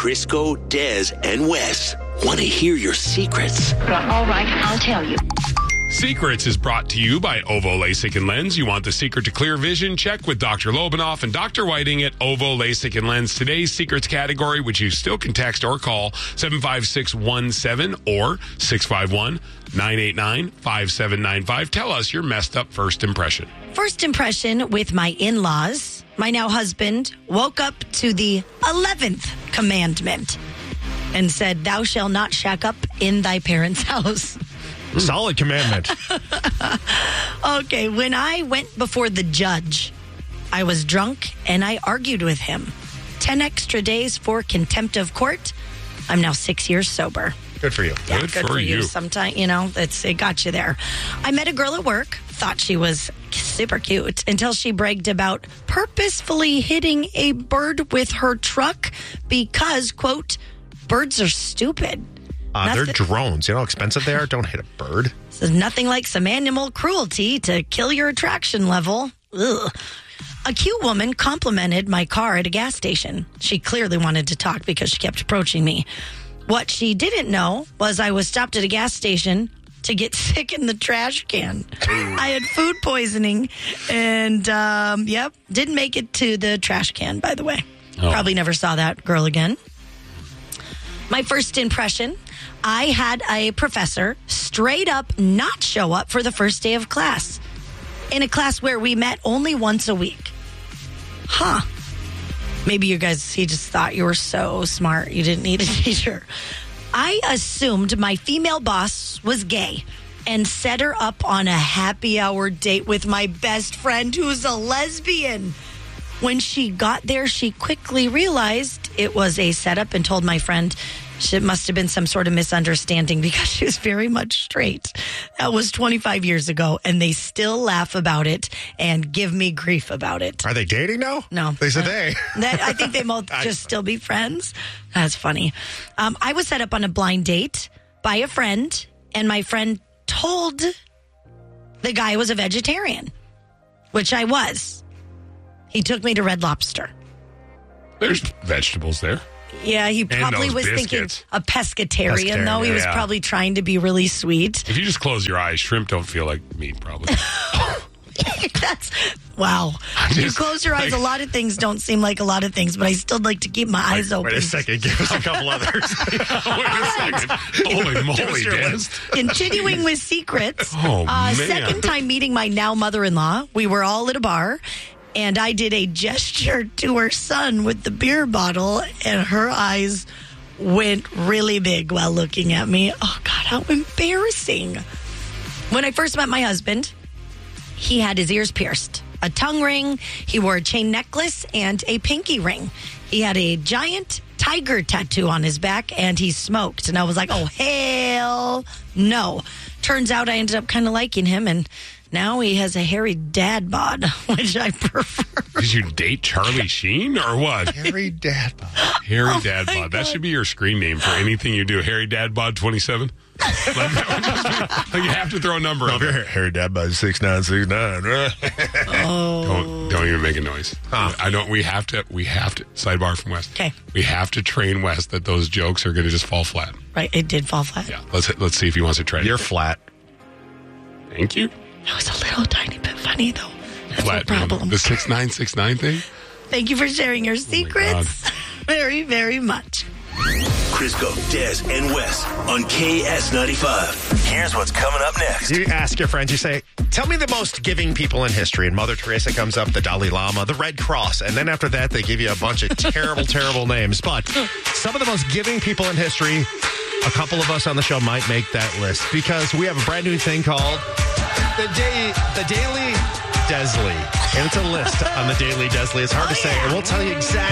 Crisco, Des, and Wes want to hear your secrets. All right, I'll tell you. Secrets is brought to you by Ovo LASIK and Lens. You want the secret to clear vision? Check with Dr. Lobanoff and Dr. Whiting at Ovo LASIK and Lens. Today's secrets category, which you still can text or call 75617 or 651-989-5795. Tell us your messed up first impression. First impression with my in-laws. My now husband woke up to the 11th commandment and said, "Thou shalt not shack up in thy parents' house." Solid commandment. Okay, when I went before the judge, I was drunk and I argued with him. 10 extra days for contempt of court. I'm now 6 years sober. Good for you. Yeah, Good good for you. Sometimes, it got you there. I met a girl at work, thought she was super cute, until she bragged about purposefully hitting a bird with her truck because, quote, birds are stupid. They're drones. You know how expensive they are? Don't hit a bird. This is nothing like some animal cruelty to kill your attraction level. Ugh. A cute woman complimented my car at a gas station. She clearly wanted to talk because she kept approaching me. What she didn't know was I was stopped at a gas station to get sick in the trash can. I had food poisoning and, didn't make it to the trash can, by the way. Oh. Probably never saw that girl again. My first impression, I had a professor straight up not show up for the first day of class in a class where we met only once a week. Huh. Maybe he just thought you were so smart you didn't need a teacher. I assumed my female boss was gay and set her up on a happy hour date with my best friend who's a lesbian. When she got there, she quickly realized it was a setup and told my friend it must have been some sort of misunderstanding because she was very much straight. That was 25 years ago, and they still laugh about it and give me grief about it. Are they dating now? No. They said they. I think they both just still be friends. That's funny. I was set up on a blind date by a friend, and my friend told the guy was a vegetarian, which I was. He took me to Red Lobster. There's vegetables there. Yeah, he probably was thinking a pescatarian, though. He was probably trying to be really sweet. If you just close your eyes, shrimp don't feel like meat, probably. Wow. You close your eyes, a lot of things don't seem like a lot of things, but I still like to keep my eyes open. Wait a second. Give us a couple others. Wait a second. Holy moly, Des. Continuing with secrets. Oh, man. Second time meeting my now mother-in-law. We were all at a bar. And I did a gesture to her son with the beer bottle, and her eyes went really big while looking at me. Oh, God, how embarrassing. When I first met my husband, he had his ears pierced, a tongue ring, he wore a chain necklace, and a pinky ring. He had a giant tiger tattoo on his back, and he smoked. And I was like, oh, hell no. Turns out I ended up kind of liking him, and now he has a hairy dad bod, which I prefer. Did you date Charlie Sheen or what? Hairy dad bod. Hairy Dad Bod. That should be your screen name for anything you do. Hairy Dad Bod 27? Like you have to throw a number on there. Hairy dad bod 6969. Don't even make a noise. We have to, sidebar from West. Okay. We have to train West that those jokes are going to just fall flat. Right, it did fall flat. Yeah, let's see if he wants to try it. You're flat. Thank you. It was a little tiny bit funny, though. That's Flat, the problem. The 6969 thing? Thank you for sharing your secrets very, very much. Crisco, Des, and Wes on KS95. Here's what's coming up next. You ask your friends, you say, tell me the most giving people in history. And Mother Teresa comes up, the Dalai Lama, the Red Cross. And then after that, they give you a bunch of terrible, terrible names. But some of the most giving people in history, a couple of us on the show might make that list because we have a brand new thing called the Daily Desley. And it's a list on the Daily Desley. It's hard to say. And we'll tell you exactly